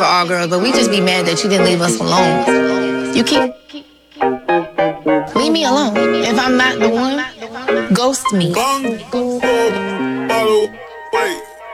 for all girls, but we just be mad that you didn't leave us alone. You keep leave me alone. If I'm not the one, ghost me. Bottle, wait.